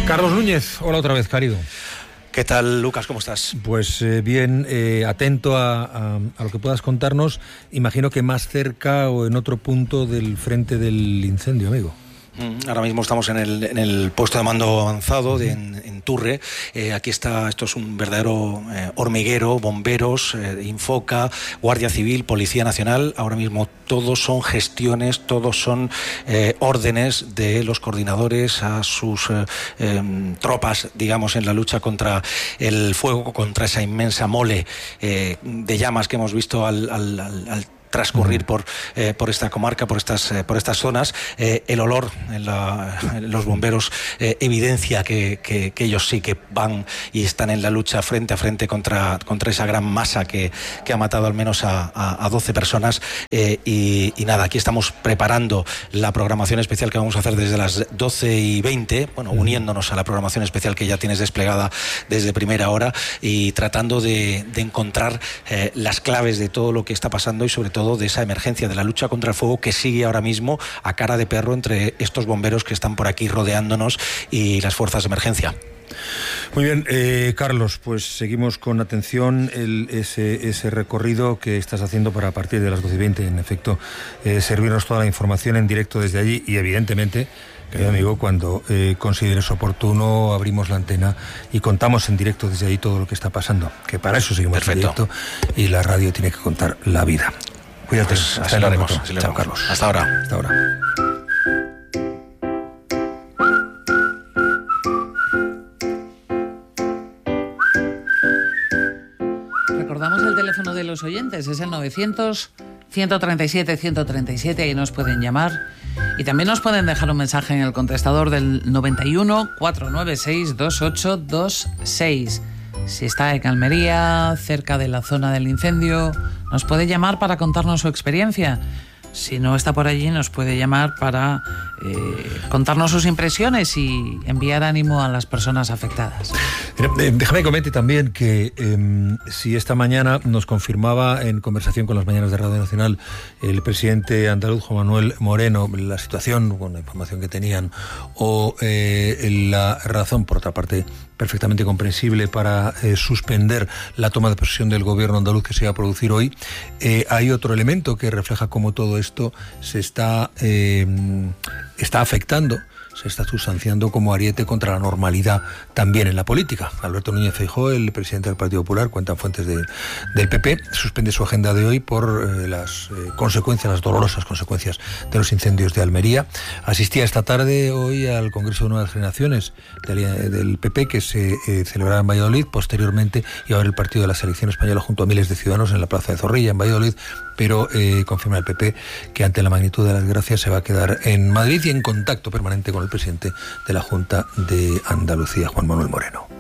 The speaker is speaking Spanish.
Carlos Núñez, hola otra vez, querido. ¿Qué tal, Lucas? ¿Cómo estás? Pues bien, atento a lo que puedas contarnos. Imagino que más cerca o en otro punto del frente del incendio, amigo. Ahora mismo estamos en el puesto de mando avanzado en Turre. Aquí está, esto es un verdadero hormiguero, bomberos, Infoca, Guardia Civil, Policía Nacional. Ahora mismo todos son gestiones, todos son órdenes de los coordinadores a sus tropas, digamos, en la lucha contra el fuego, contra esa inmensa mole de llamas que hemos visto al transcurrir por esta comarca, por estas zonas. El olor en los bomberos evidencia que ellos sí que van y están en la lucha frente a frente contra esa gran masa que ha matado al menos a 12 personas. Y nada, aquí estamos preparando la programación especial que vamos a hacer desde las 12:20, bueno, uniéndonos a la programación especial que ya tienes desplegada desde primera hora y tratando de encontrar las claves de todo lo que está pasando y sobre todo de esa emergencia de la lucha contra el fuego que sigue ahora mismo a cara de perro entre estos bomberos que están por aquí rodeándonos y las fuerzas de emergencia. Muy bien, Carlos, pues seguimos con atención ese recorrido que estás haciendo para a partir de las 12:20, en efecto, servirnos toda la información en directo desde allí y evidentemente, querido amigo, cuando consideres oportuno abrimos la antena y contamos en directo desde ahí todo lo que está pasando, que para eso seguimos en directo y la radio tiene que contar la vida. Cuídate. Pues así lo haremos. Chao, Carlos. Hasta ahora. Hasta ahora. Recordamos el teléfono de los oyentes, es el 900-137-137, ahí nos pueden llamar. Y también nos pueden dejar un mensaje en el contestador del 91-496-2826. Si está en Almería, cerca de la zona del incendio, nos puede llamar para contarnos su experiencia. Si no está por allí, nos puede llamar para contarnos sus impresiones y enviar ánimo a las personas afectadas. Déjame que comente también que si esta mañana nos confirmaba en conversación con las mañanas de Radio Nacional el presidente andaluz Juan Manuel Moreno la situación con la información que tenían o la razón, por otra parte perfectamente comprensible, para suspender la toma de posesión del gobierno andaluz que se va a producir hoy, hay otro elemento que refleja cómo todo esto se está afectando, se está sustanciando como ariete contra la normalidad también en la política. Alberto Núñez Feijóo, el presidente del Partido Popular, cuentan fuentes del PP, suspende su agenda de hoy por las dolorosas consecuencias de los incendios de Almería. Asistía esta tarde hoy al Congreso de Nuevas Generaciones del PP que se celebrará en Valladolid. Posteriormente iba a haber el partido de la selección española junto a miles de ciudadanos en la Plaza de Zorrilla, en Valladolid, pero confirma el PP que ante la magnitud de las desgracias se va a quedar en Madrid y en contacto permanente con el presidente de la Junta de Andalucía, Juan Manuel Moreno.